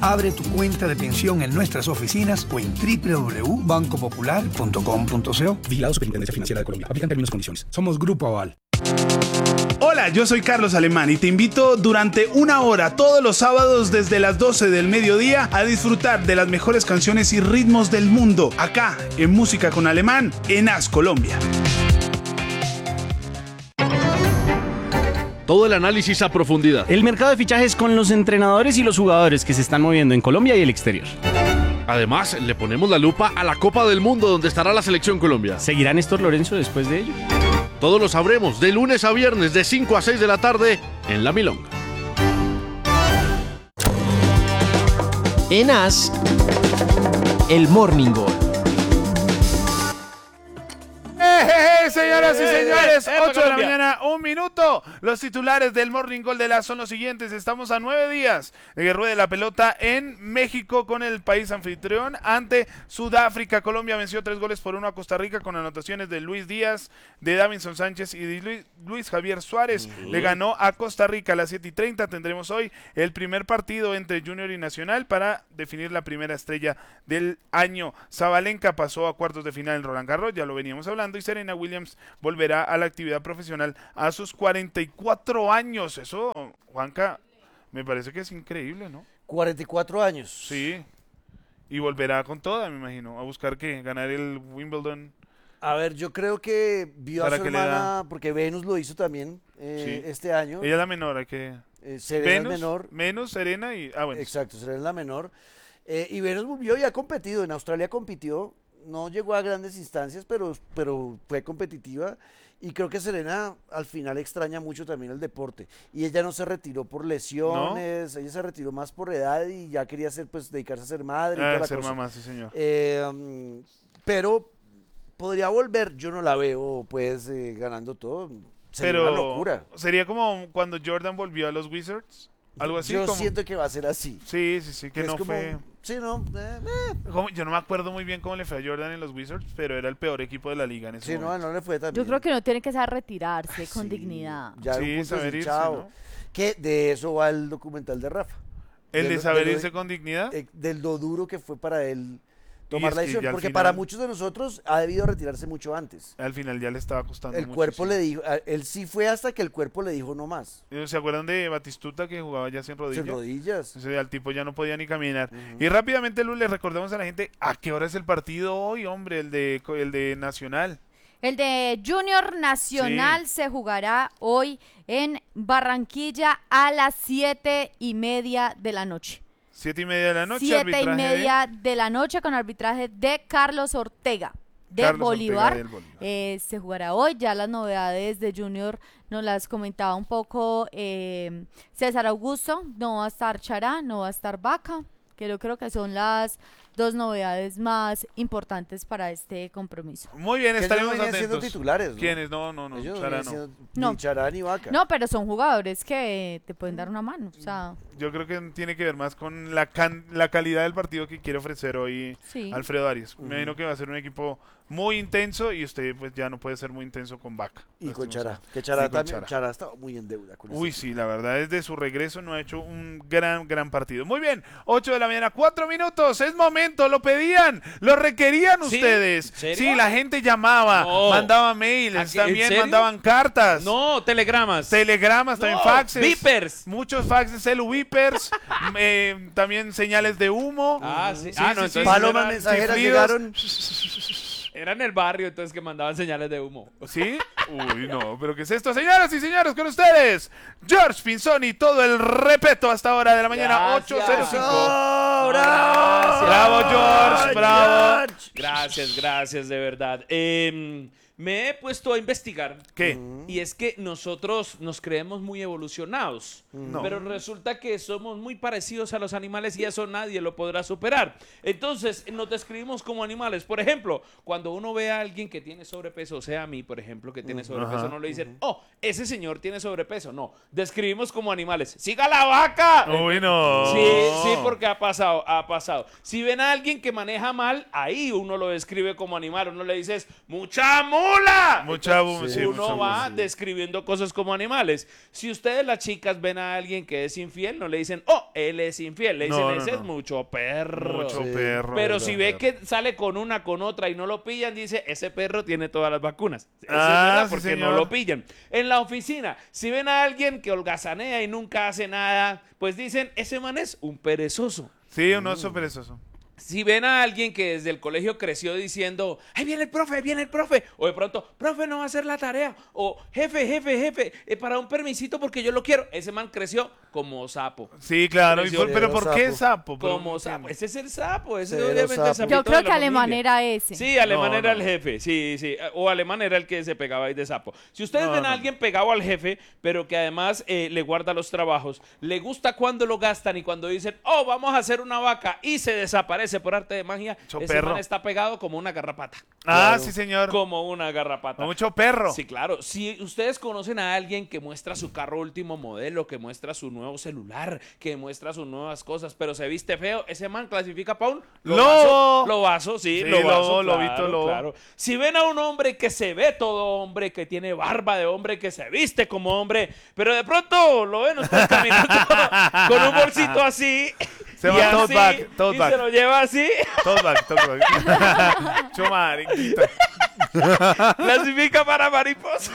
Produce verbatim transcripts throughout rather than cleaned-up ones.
Abre tu cuenta de pensión en nuestras oficinas o en doble u doble u doble u punto banco popular punto com punto co. Vigilado Superintendencia Financiera de Colombia. Aplican términos y condiciones. Somos Grupo Aval. Hola, yo soy Carlos Alemán y te invito durante una hora todos los sábados desde las doce del mediodía a disfrutar de las mejores canciones y ritmos del mundo acá en Música con Alemán en As Colombia. Todo el análisis a profundidad. El mercado de fichajes con los entrenadores y los jugadores que se están moviendo en Colombia y el exterior. Además, le ponemos la lupa a la Copa del Mundo donde estará la Selección Colombia. ¿Seguirá Néstor Lorenzo después de ello? Todo lo sabremos de lunes a viernes de cinco a seis de la tarde en La Milonga. En As, el Morning Gol. ¡Eh, señoras y señores! Eh, eh, ocho de la Colombia. mañana, un minuto. Los titulares del Morning Gol de la son los siguientes. Estamos a nueve días de que ruede la pelota en México con el país anfitrión ante Sudáfrica. Colombia venció tres goles por uno a Costa Rica con anotaciones de Luis Díaz, de Davinson Sánchez y de Luis, Luis Javier Suárez. Uh-huh. Le ganó a Costa Rica a las siete y treinta. Tendremos hoy el primer partido entre Junior y Nacional para definir la primera estrella del año. Sabalenka pasó a cuartos de final en Roland Garros, ya lo veníamos hablando, y Serena Williams volverá a la actividad profesional a sus cuarenta y cuatro años. Eso, Juanca, me parece que es increíble, ¿no? cuarenta y cuatro años. Sí. Y volverá con toda, me imagino, a buscar que ganar el Wimbledon. A ver, yo creo que vio a su hermana, porque Venus lo hizo también eh, sí. este año. Ella es la menor, hay que... Eh, Serena Venus, es menor. Menos Serena y... Ah, bueno. Exacto, Serena es la menor. Eh, y Venus volvió y ha competido. En Australia compitió. No llegó a grandes instancias, pero, pero fue competitiva. Y creo que Serena al final extraña mucho también el deporte. Y ella no se retiró por lesiones, ¿no? Ella se retiró más por edad y ya quería ser, pues, dedicarse a ser madre. Ah, y toda ser la cosa. mamá, sí, señor. Eh, um, pero podría volver. Yo no la veo, pues, eh, ganando todo. Sería pero una locura. Sería como cuando Jordan volvió a los Wizards. Algo así. Yo como... siento que va a ser así. Sí, sí, sí, que, que no como... fue... Sí, no. Eh, eh. Como, yo no me acuerdo muy bien cómo le fue a Jordan en los Wizards, pero era el peor equipo de la liga en ese sí, momento. no, no le fue tan Yo bien. creo que no tiene que saber retirarse Ay, con sí, dignidad. Ya sí, saber irse, ¿no? Que de eso va el documental de Rafa. El de, de saber de irse de, con dignidad. Eh, del lo duro que fue para él tomar la decisión. Porque final, para muchos de nosotros ha debido retirarse mucho antes. Al final ya le estaba costando El mucho, cuerpo sí. le dijo, él sí fue hasta que el cuerpo le dijo no más. ¿Se acuerdan de Batistuta que jugaba ya sin rodillas? Sin rodillas. O sea, el tipo ya no podía ni caminar. Uh-huh. Y rápidamente, Luz, le recordamos a la gente a qué hora es el partido hoy, hombre, el de, el de Nacional. El de Junior Nacional sí. se jugará hoy en Barranquilla a las siete y media de la noche. Siete y media de la noche. Siete y media de... de la noche con arbitraje de Carlos Ortega de Carlos Bolívar. Ortega Bolívar. Eh, se jugará hoy. Ya las novedades de Junior nos las comentaba un poco eh, César Augusto. No va a estar Chará, no va a estar Vaca. Que yo creo que son las dos novedades más importantes para este compromiso. Muy bien, estaremos no atentos. siendo titulares, ¿no? ¿Quiénes? No, no, no. Ellos Chará no. no. No. Ni Chará ni Vaca. No, pero son jugadores que te pueden dar una mano. O sea, yo creo que tiene que ver más con la can la calidad del partido que quiere ofrecer hoy sí. Alfredo Arias. Uh-huh. Me imagino que va a ser un equipo muy intenso y usted pues ya no puede ser muy intenso con Vaca. Y con Chará. Que Chará sí, también. Chará. Chará estaba muy en deuda con Uy, ese sí, la verdad, desde su regreso no ha hecho un gran, gran partido. Muy bien, ocho de la mañana, cuatro minutos, es momento, lo pedían, lo requerían ¿Sí? ustedes. ¿Serio? Sí, la gente llamaba, No. mandaba mails, ¿En también serio? mandaban cartas. No, telegramas. Telegramas, también No, faxes. Vipers. Muchos faxes, celu vipers, eh, también señales de humo. Ah, sí. Sí, ah, sí, no, sí. entonces Palomas eran- mensajeras chiflidos. llegaron. Era en el barrio, entonces que mandaban señales de humo. ¿Sí? Uy, no, pero ¿qué es esto? Señoras y señores, con ustedes, George Pinzoni, todo el respeto hasta ahora de la mañana, ocho cero cinco. ¡Oh, bravo! Bravo, George, bravo. Gracias, gracias, de verdad. Eh, me he puesto a investigar. ¿Qué? Y es que nosotros nos creemos muy evolucionados, No. pero resulta que somos muy parecidos a los animales y eso nadie lo podrá superar. Entonces, nos describimos como animales. Por ejemplo, cuando uno ve a alguien que tiene sobrepeso, o sea, a mí, por ejemplo, que tiene sobrepeso, Ajá. no le dicen, oh, ese señor tiene sobrepeso. No, describimos como animales. ¡Siga la vaca! Uy, no. Sí, sí, porque ha pasado, ha pasado. Si ven a alguien que maneja mal, ahí uno lo describe como animal. Uno le dices, mucha mu. mula. Mucha bu- Entonces, sí, uno mucha va bu- describiendo cosas como animales. Si ustedes las chicas ven a alguien que es infiel, no le dicen, oh, él es infiel. Le dicen, No, no, ese no. es mucho perro. Mucho Sí. perro. Pero verdad, si ve verdad. que sale con una, con otra y no lo pillan, dice, ese perro tiene todas las vacunas. Eso Ah, es verdad, sí, porque señor. no lo pillan. En la oficina, si ven a alguien que holgazanea y nunca hace nada, pues dicen, ese man es un perezoso. Sí, un oso perezoso. Si ven a alguien que desde el colegio creció diciendo, ¡ahí viene el profe, ahí viene el profe! O de pronto, profe, no va a hacer la tarea. O jefe, jefe, jefe, eh, para un permisito porque yo lo quiero. Ese man creció como sapo. Sí, claro. y Creció por- pero severo ¿por qué sapo. sapo? Pero Como no sapo. entiendo. Ese es el sapo. Ese Severo obviamente sapo. el sapito Yo creo de que la Alemán familia. era ese. Sí, Alemán No, era no. el jefe, sí, sí. O Alemán era el que se pegaba ahí de sapo. Si ustedes No, ven a no. alguien pegado al jefe, pero que además eh, le guarda los trabajos, le gusta cuando lo gastan y cuando dicen, oh, vamos a hacer una vaca y se desaparece por arte de magia, Mucho ese perro. man está pegado como una garrapata. Ah, Claro. sí, señor. Como una garrapata. Mucho perro. Sí, claro. Si ustedes conocen a alguien que muestra su carro último modelo, que muestra su nuevo celular, que muestra sus nuevas cosas, pero se viste feo, ese man clasifica para un ¡Lobo! Lobazo, sí, Sí, lobazo, lobo, claro, lobito, lobo. claro. Si ven a un hombre que se ve todo hombre, que tiene barba de hombre, que se viste como hombre, pero de pronto lo ven ustedes caminando con un bolsito así, Se y llama tote así, bag, tote y bag. se lo lleva así, Tote bag, tote bag. Mucho mariquita. clasifica para mariposa.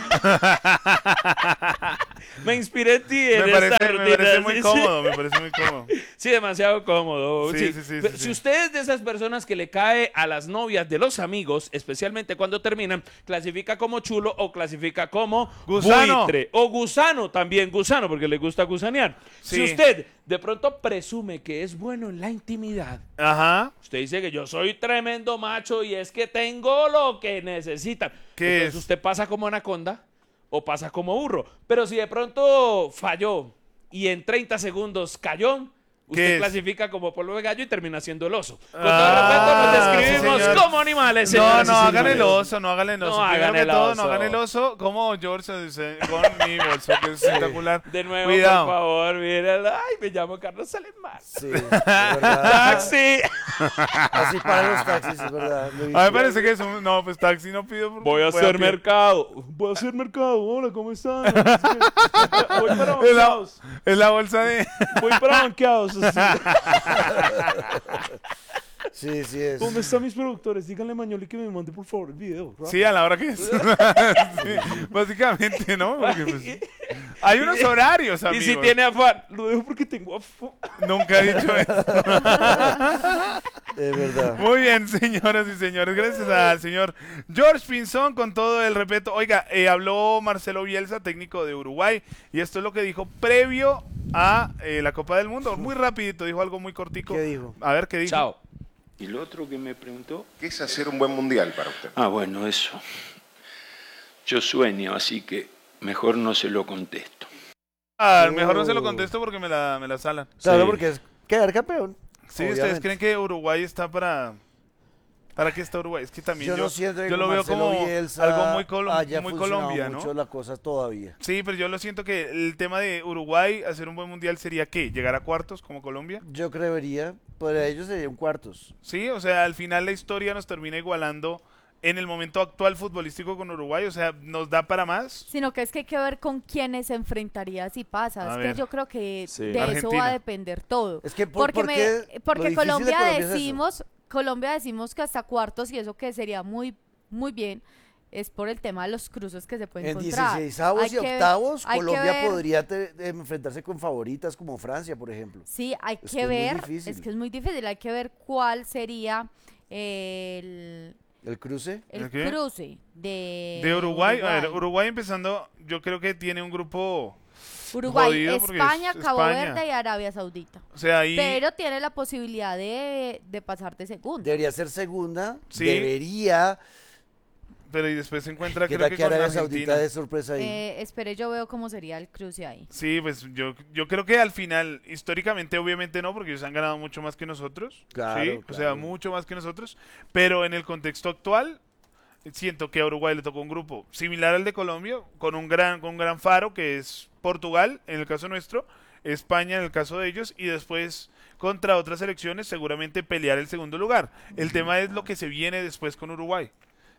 Me inspiré en ti en Me esta parece, me rutina, parece sí, muy sí. cómodo, me parece muy cómodo. Sí, demasiado cómodo. Sí, Sí, sí, sí, Pero sí, si sí. usted es de esas personas que le cae a las novias de los amigos, especialmente cuando terminan, clasifica como chulo o clasifica como Gusano. buitre. O gusano también, gusano, porque le gusta gusanear. Si Sí. usted de pronto presume que es bueno en la intimidad, Ajá. usted dice que yo soy tremendo macho y es que tengo lo que necesitan. ¿Qué Entonces es? usted pasa como anaconda o pasa como burro. Pero si de pronto falló y en treinta segundos cayó, ¿Qué usted es? clasifica como polvo de gallo y termina siendo el oso. Con Ah, todo respeto nos sí, describimos señor. como animales. No, señoras y no hagan señores. el oso, no hagan el oso. No Primero hagan que el todo, oso. no hagan el oso como George se dice con mi bolso, que es espectacular. De nuevo, Cuidado. por favor, miren. Ay, me llamo Carlos Alemán. Sí, es verdad. Taxi. Así para los taxis, es verdad. lo A mí hice. me parece que es un... No, pues taxi no pido. porque Voy a hacer pie. mercado. Voy a hacer mercado. Hola, ¿cómo están? Voy para Es la, banqueados. es la bolsa de... Voy para banqueados. Sí, sí es. ¿Dónde están mis productores? Díganle a Mañoli que me mande por favor el video. Sí, a la hora que es. Sí, básicamente, ¿no? Porque, pues, hay unos horarios, Y amigos. si tiene afán, lo dejo porque tengo afán. Nunca he dicho eso. Es verdad. Muy bien, señoras y señores. Gracias al señor George Pinzón con todo el respeto. Oiga, eh, habló Marcelo Bielsa, técnico de Uruguay, y esto es lo que dijo previo a eh, la Copa del Mundo. Muy rapidito, dijo algo muy cortico. ¿Qué dijo? A ver, ¿qué dijo? Chao. Y lo otro que me preguntó, ¿Qué es hacer un buen mundial para usted? ah, bueno, eso. Yo sueño, así que mejor no se lo contesto. Ah, mejor no se lo Oh. contesto porque me la, me la salan. Claro, Sí. porque es quedar campeón. Sí, ¿ustedes obviamente. creen que Uruguay está para... ¿Para qué está Uruguay? Es que también Yo yo, no siento que yo lo con veo Marcelo como Bielsa algo muy, colo- haya muy funcionado Colombia, ¿no? mucho la cosa todavía. Sí, pero yo lo siento que el tema de Uruguay, hacer un buen mundial sería ¿qué? ¿Llegar a cuartos como Colombia? Yo creería, para ellos serían cuartos. Sí, o sea, al final la historia nos termina igualando en el momento actual futbolístico con Uruguay, o sea, ¿nos da para más? Sino que es que hay que ver con quiénes se enfrentaría si pasa. A es ver. que yo creo que Sí. de eso Argentina. va a depender todo. Es que por, Porque, ¿por me- qué? Lo porque difícil de Colombia, Colombia es eso. decimos, Colombia decimos que hasta cuartos y eso que sería muy, muy bien, es por el tema de los cruces que se pueden En encontrar. dieciseisavos Hay y que ver- octavos, hay que Colombia ver- podría te- enfrentarse con favoritas como Francia, por ejemplo. Sí, hay Es que, que es muy ver, difícil. es que es muy difícil, hay que ver cuál sería el, ¿El cruce? el ¿El qué? cruce de, De Uruguay, a ver, Uruguay empezando, yo creo que tiene un grupo, Uruguay, jodido porque España, es Cabo España. Verde y Arabia Saudita. o sea, ahí... Pero tiene la posibilidad de, de pasar de segundo. Debería ser segunda. Sí. Debería. Pero y después se encuentra, ¿Qué creo tal que que con Arabia Argentina. Saudita de sorpresa ahí? Eh, espere, yo veo cómo sería el cruce ahí. Sí, pues yo, yo creo que al final, históricamente obviamente no, porque ellos han ganado mucho más que nosotros. Claro, sí, o sea, claro. mucho más que nosotros. Pero en el contexto actual, siento que a Uruguay le tocó un grupo similar al de Colombia, con un gran, con un gran faro, que es Portugal, en el caso nuestro, España en el caso de ellos, y después contra otras selecciones seguramente pelear el segundo lugar. El tema es lo que se viene después con Uruguay.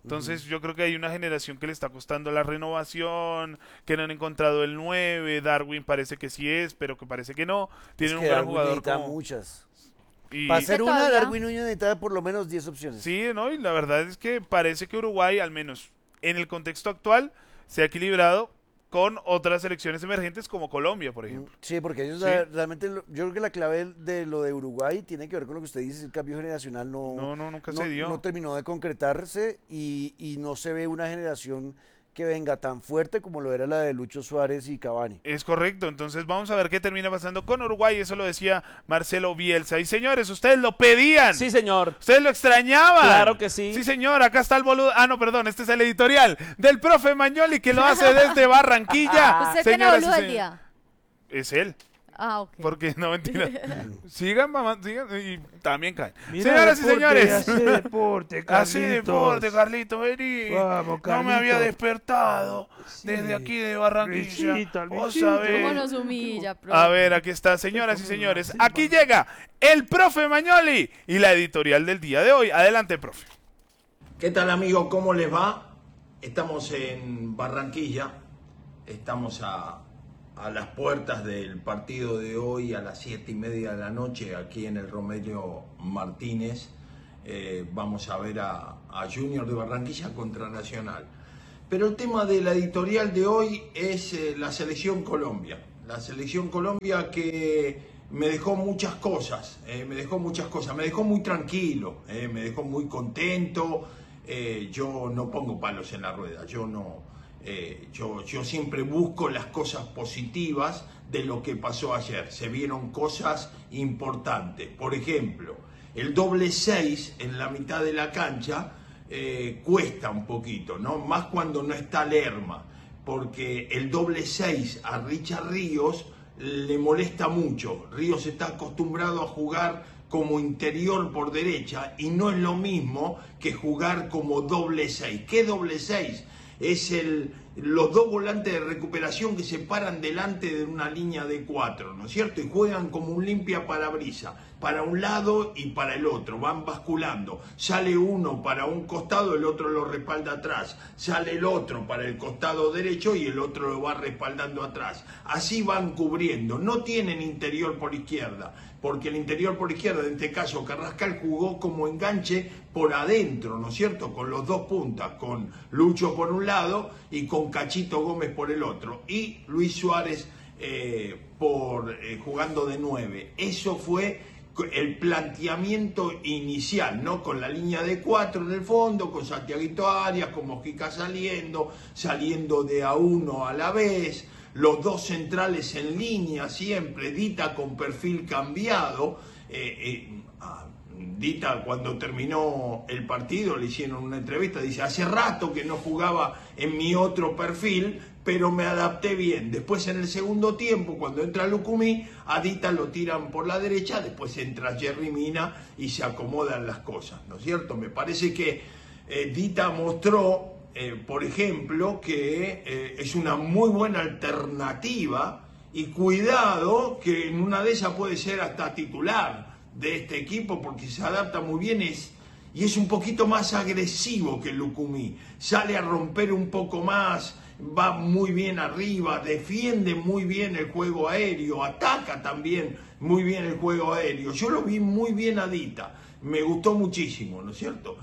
Entonces uh-huh. yo creo que hay una generación que le está costando la renovación, que no han encontrado el nueve, Darwin parece que sí es, pero que parece que no. Tienen es que un gran Darwin jugador como... muchas. Y... Para ser una, Darwin Núñez necesita por lo menos diez opciones. Sí, ¿no? Y la verdad es que parece que Uruguay, al menos en el contexto actual, se ha equilibrado con otras selecciones emergentes como Colombia, por ejemplo. Sí, porque ellos sí. la, realmente, yo creo que la clave de lo de Uruguay tiene que ver con lo que usted dice, el cambio generacional no, no, no, nunca no, se dio. no terminó de concretarse y, y no se ve una generación que venga tan fuerte como lo era la de Lucho Suárez y Cavani. Es correcto, entonces vamos a ver qué termina pasando con Uruguay, eso lo decía Marcelo Bielsa. Y señores, ustedes lo pedían. Sí, señor. Ustedes lo extrañaban. Claro que sí. Sí, señor, acá está el boludo. Ah, no, perdón, este es el editorial del profe Magnoli que lo hace desde Barranquilla. ¿Usted tiene boludo del día? Es él. Ah, ok. Porque, no, mentira. sigan, mamá, sigan, y también caen. Mira, Señoras deporte, y señores. Hace deporte, Carlitos. Hace deporte, Carlitos, vení. Vamos, Carlitos. No me había despertado sí. desde aquí de Barranquilla. Luisito, Vos Luisito. sabés. ¿Cómo nos humilla, profe? A ver, aquí está, señoras y señores. Aquí llega el profe Magnoli y la editorial del día de hoy. Adelante, profe. ¿Qué tal, amigos? ¿Cómo les va? Estamos en Barranquilla. Estamos a... a las puertas del partido de hoy a las siete y media de la noche aquí en el Romelio Martínez. Eh, vamos a ver a, a Junior de Barranquilla contra Nacional. Pero el tema de la editorial de hoy es eh, la selección Colombia. La selección Colombia que me dejó muchas cosas, eh, me dejó muchas cosas, me dejó muy tranquilo, eh, me dejó muy contento. Eh, yo no pongo palos en la rueda, yo no... Eh, yo, yo siempre busco las cosas positivas de lo que pasó ayer. Se vieron cosas importantes. Por ejemplo, el doble seis en la mitad de la cancha eh, cuesta un poquito, ¿no? Más cuando no está Lerma, porque el doble seis a Richard Ríos le molesta mucho. Ríos está acostumbrado a jugar como interior por derecha y no es lo mismo que jugar como doble seis. ¿Qué doble seis? Es el, los dos volantes de recuperación que se paran delante de una línea de cuatro, ¿no es cierto? Y juegan como un limpia parabrisa, para un lado y para el otro, van basculando. Sale uno para un costado, el otro lo respalda atrás. Sale el otro para el costado derecho y el otro lo va respaldando atrás. Así van cubriendo, no tienen interior por izquierda, porque el interior por izquierda, en este caso Carrascal, jugó como enganche por adentro, ¿no es cierto? Con los dos puntas, con Lucho por un lado y con Cachito Gómez por el otro. Y Luis Suárez eh, por, eh, jugando de nueve. Eso fue el planteamiento inicial, ¿no? Con la línea de cuatro en el fondo, con Santiaguito Arias, con Mojica saliendo, saliendo de a uno a la vez. Los dos centrales en línea siempre, Dita con perfil cambiado. Eh, eh, a Dita cuando terminó el partido le hicieron una entrevista, dice, hace rato que no jugaba en mi otro perfil, pero me adapté bien. Después en el segundo tiempo, cuando entra Lucumí, a Dita lo tiran por la derecha, después entra Jerry Mina y se acomodan las cosas, ¿no es cierto? Me parece que eh, Dita mostró... Eh, por ejemplo, que eh, es una muy buena alternativa y cuidado que en una de esas puede ser hasta titular de este equipo porque se adapta muy bien es, y es un poquito más agresivo que Lucumí, sale a romper un poco más, va muy bien arriba, defiende muy bien el juego aéreo, ataca también muy bien el juego aéreo. Yo lo vi muy bien a Dita, me gustó muchísimo, ¿no es cierto?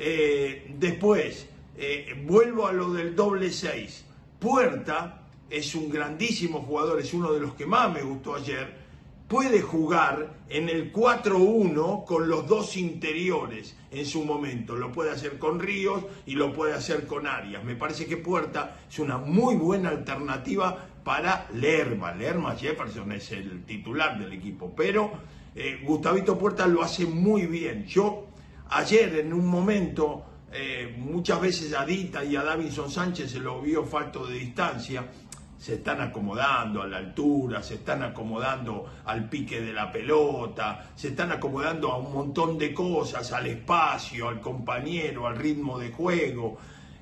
Eh, después... Eh, vuelvo a lo del doble seis. Puerta es un grandísimo jugador, es uno de los que más me gustó ayer. Puede jugar en el cuatro uno con los dos interiores en su momento. Lo puede hacer con Ríos y lo puede hacer con Arias. Me parece que Puerta es una muy buena alternativa para Lerma. Lerma Jefferson es el titular del equipo, pero eh, Gustavito Puerta lo hace muy bien. Yo ayer en un momento... Eh, muchas veces a Dita y a Davinson Sánchez se lo vio falto de distancia, se están acomodando a la altura, se están acomodando al pique de la pelota, se están acomodando a un montón de cosas, al espacio, al compañero, al ritmo de juego,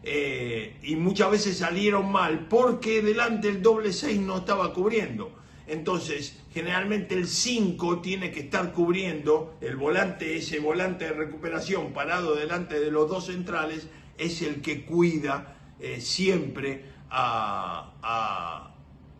eh, y muchas veces salieron mal porque delante el doble seis no estaba cubriendo. Entonces, generalmente el cinco tiene que estar cubriendo el volante, ese volante de recuperación parado delante de los dos centrales, es el que cuida eh, siempre a, a,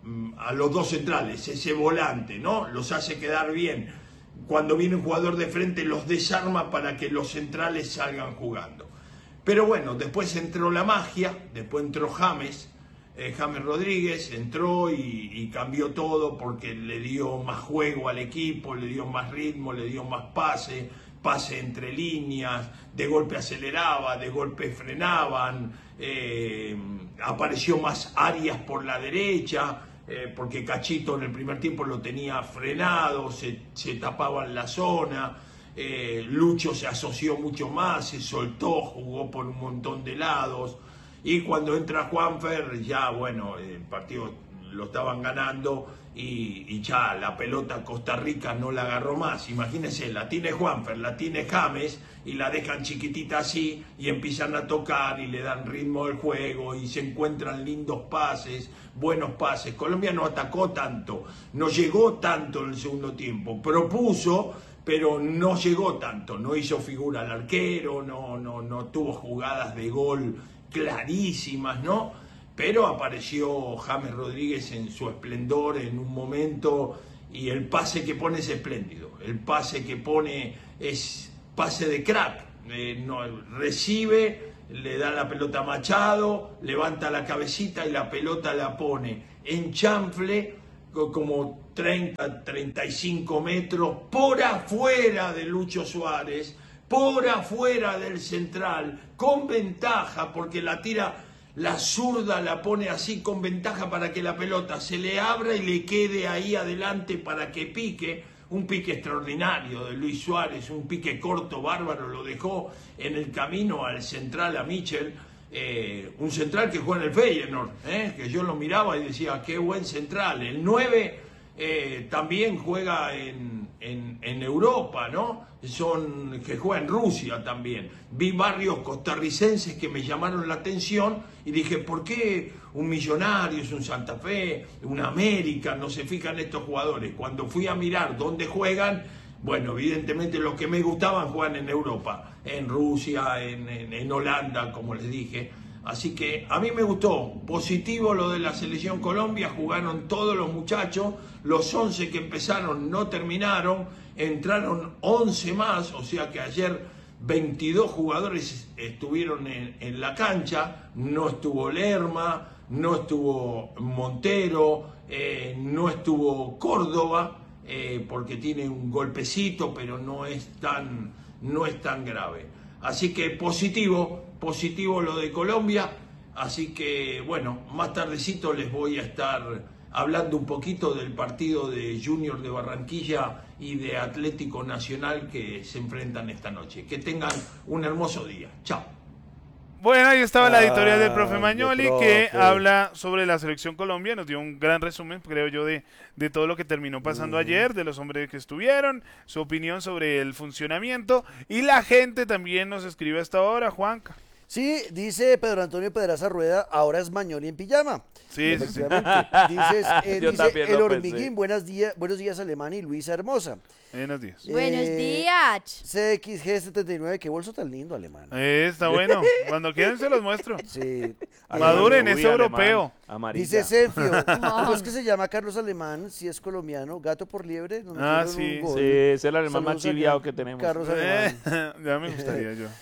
a los dos centrales, ese volante, ¿no? Los hace quedar bien. Cuando viene un jugador de frente los desarma para que los centrales salgan jugando. Pero bueno, después entró la magia, después entró James, eh, James Rodríguez, entró y, y cambió todo porque le dio más juego al equipo, le dio más ritmo, le dio más pase, pase entre líneas, de golpe aceleraba, de golpe frenaban, eh, apareció más Arias por la derecha, eh, porque Cachito en el primer tiempo lo tenía frenado, se, se tapaba en la zona. Eh, Lucho se asoció mucho más, se soltó, jugó por un montón de lados, y cuando entra Juanfer ya bueno, el partido lo estaban ganando y, y ya la pelota Costa Rica no la agarró más. Imagínense, la tiene Juanfer, la tiene James y la dejan chiquitita así y empiezan a tocar y le dan ritmo al juego y se encuentran lindos pases, buenos pases. Colombia no atacó tanto, no llegó tanto en el segundo tiempo, propuso, pero no llegó tanto, no hizo figura al arquero, no, no, no tuvo jugadas de gol clarísimas, ¿no? Pero apareció James Rodríguez en su esplendor en un momento y el pase que pone es espléndido, el pase que pone es pase de crack, eh, no, recibe, le da la pelota a Machado, levanta la cabecita y la pelota la pone en chanfle, como treinta, treinta y cinco metros por afuera de Lucho Suárez, por afuera del central, con ventaja, porque la tira, la zurda la pone así con ventaja para que la pelota se le abra y le quede ahí adelante para que pique. Un pique extraordinario de Luis Suárez, un pique corto, bárbaro, lo dejó en el camino al central, a Michel. Eh, un central que juega en el Feyenoord, eh, que yo lo miraba y decía, qué buen central. El nueve eh, también juega en, en, en Europa, ¿no? Son, que juega en Rusia también. Vi barrios costarricenses que me llamaron la atención y dije, ¿por qué un Millonarios, un Santa Fe, un América no se fijan estos jugadores? Cuando fui a mirar dónde juegan, bueno, evidentemente los que me gustaban juegan en Europa, en Rusia, en, en, en Holanda, como les dije. Así que a mí me gustó, positivo lo de la selección Colombia, jugaron todos los muchachos, los once que empezaron no terminaron, entraron once más, o sea que ayer veintidós jugadores estuvieron en, en la cancha, no estuvo Lerma, no estuvo Montero, eh, no estuvo Córdoba, Eh, porque tiene un golpecito, pero no es tan, no es tan grave. Así que positivo, positivo lo de Colombia. Así que, bueno, más tardecito les voy a estar hablando un poquito del partido de Junior de Barranquilla y de Atlético Nacional que se enfrentan esta noche. Que tengan un hermoso día. Chao. Bueno, ahí estaba la editorial del profe Ah, Magnoli, profe. que habla sobre la selección Colombia, nos dio un gran resumen, creo yo, de, de todo lo que terminó pasando Mm. ayer, de los hombres que estuvieron, su opinión sobre el funcionamiento, y la gente también nos escribe hasta ahora, Juanca. Sí, dice Pedro Antonio Pedraza Rueda, ahora es Magnoli en pijama. Sí, sí, sí. Efectivamente. Dices, eh, Yo dice también El lo Hormiguín, pensé. buenos días, buenos días Alemán y Luisa Hermosa. Buenos días. Buenos Eh, días. C X G setenta y nueve, qué bolso tan lindo, Alemán. Eh, está bueno, cuando quieran se los muestro. Sí. Maduren, Eh, es europeo. Dice Sergio, ¿cómo es que se llama Carlos Alemán? Si es colombiano, gato por liebre. ¿No Ah, metieron sí. un gol? Sí, es el alemán más Saludos a chiviado que tenemos. Carlos Eh, Alemán. ya me gustaría yo.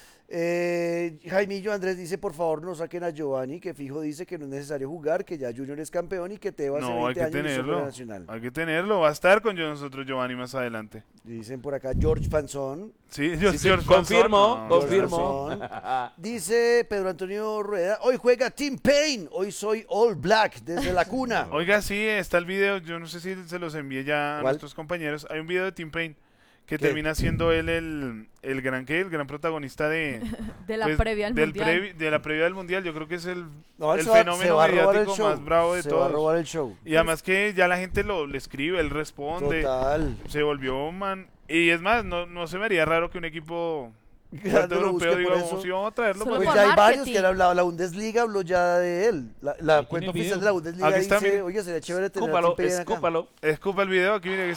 Eh, Jaimillo Andrés dice, por favor no saquen a Giovanni, que fijo dice que no es necesario jugar, que ya Junior es campeón y que Tebas hace No, hay veinte que años hizo tenerlo. Liga Nacional. Hay que tenerlo. Va a estar con nosotros Giovanni más adelante. Dicen por acá George Fanzón. Sí, yo Sí, sí, George confirmo, Fanzón, no, confirmo. Fanzón. Dice Pedro Antonio Rueda, hoy juega Team Pain, hoy soy All Black desde la cuna. Oiga, sí, está el video. Yo no sé si se los envié ya a ¿Cuál? nuestros compañeros. Hay un video de Tim Payne que ¿Qué? termina siendo él el, el gran ¿qué? El gran protagonista de, De la pues, previa al del mundial. previ- de la previa del mundial. Yo creo que es el, No, él el se va- se fenómeno va a robar el mediático show. más bravo de Se va a todos. robar el show. Y además que ya la gente lo le escribe, él responde. Total. Se volvió man. Y es más, no, no se me haría raro que un equipo Grande lo busque europeo por diga, eso. "Oh, sí, vamos a traerlo. Solo pues". Pues por ya hay varios marketing. que han hablado, la Bundesliga habló ya de él. La, la Aquí en cuenta el oficial video. de la Bundesliga Aquí está, dice, mire. oye, sería chévere tener a Escúpalo, Team Pain acá. escúpalo. Escupa el video, aquí mire que